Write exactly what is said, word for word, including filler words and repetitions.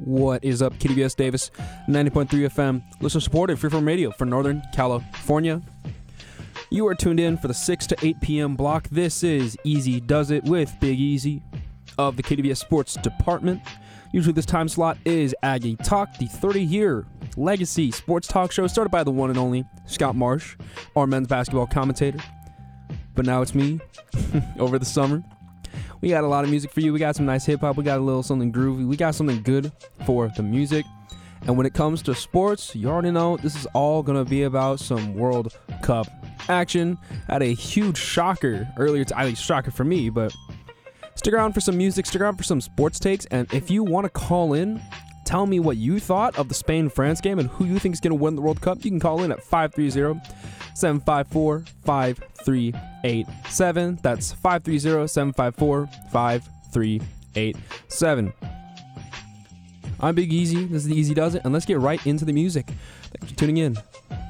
What is up? K D V S Davis, ninety point three F M, listener supported Freeform Radio for Northern California. You are tuned in for the six to eight p.m. block. This is Easy Does It with Big Easy of the K D V S Sports Department. Usually this time slot is Aggie Talk, the thirty-year legacy sports talk show started by the one and only Scott Marsh, our men's basketball commentator. But now it's me over the summer. We got a lot of music for you. We got some nice hip-hop. We got a little something groovy. We got something good for the music. And when it comes to sports, you already know this is all going to be about some World Cup action. Had a huge shocker earlier. I think shocker for me, but stick around for some music. Stick around for some sports takes. And if you want to call in, tell me what you thought of the Spain-France game and who you think is going to win the World Cup, you can call in at five three zero, seven five four, five three eight seven. That's five three zero, seven five four, five three eight seven. I'm Big Easy. This is the Easy Does It, and let's get right into the music. Thanks for tuning in.